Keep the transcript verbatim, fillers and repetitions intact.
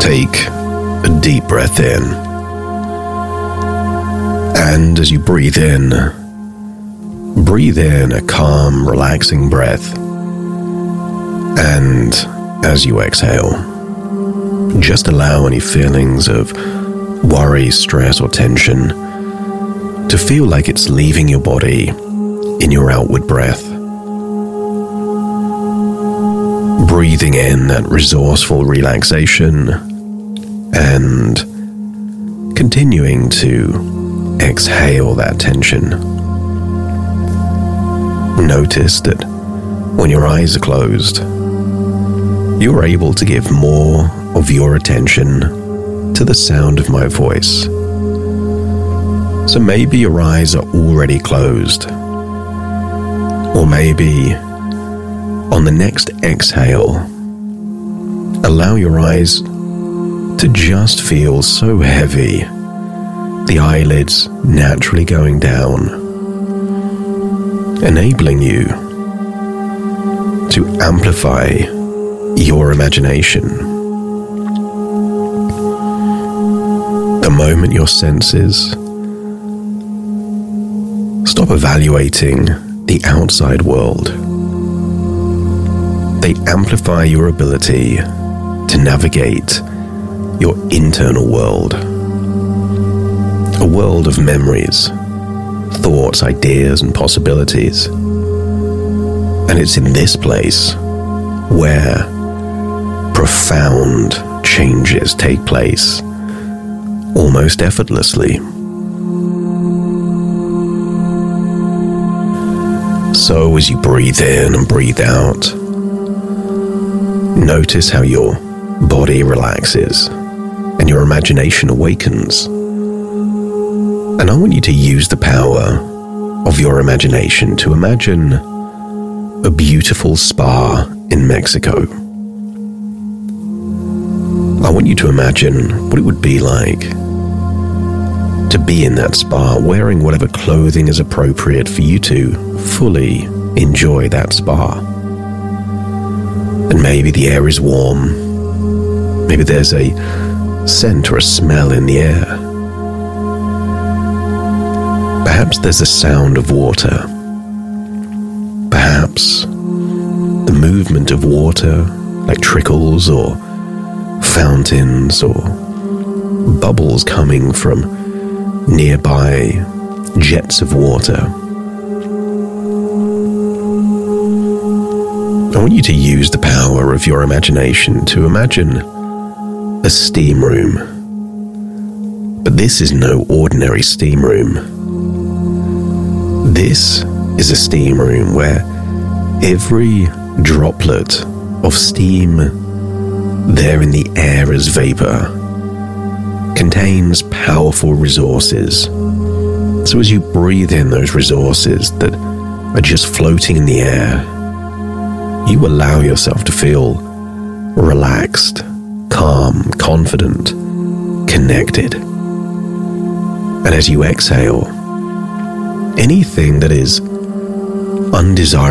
Take a deep breath in. And as you breathe in, breathe in a calm, relaxing breath. And as you exhale, just allow any feelings of worry, stress, or tension to feel like it's leaving your body in your outward breath. Breathing in that resourceful relaxation and continuing to exhale that tension. Notice that when your eyes are closed, you're able to give more of your attention to the sound of my voice. So maybe your eyes are already closed, or maybe on the next exhale, allow your eyes to just feel so heavy, the eyelids naturally going down, enabling you to amplify your imagination. The moment your senses stop evaluating the outside world, they amplify your ability to navigate your internal world. A world of memories, thoughts, ideas, and possibilities. And it's in this place where profound changes take place almost effortlessly. So as you breathe in and breathe out, notice how your body relaxes and your imagination awakens. And I want you to use the power of your imagination to imagine a beautiful spa in Mexico. I want you to imagine what it would be like to be in that spa, wearing whatever clothing is appropriate for you to fully enjoy that spa. And maybe the air is warm. Maybe there's a scent or a smell in the air. Perhaps there's a sound of water. Perhaps the movement of water, like trickles or fountains or bubbles coming from nearby jets of water. I want you to use the power of your imagination to imagine a steam room. But this is no ordinary steam room. This is a steam room where every droplet of steam there in the air as vapor contains powerful resources. So as you breathe in those resources that are just floating in the air, you allow yourself to feel relaxed, calm, confident, connected. And as you exhale, anything that is undesirable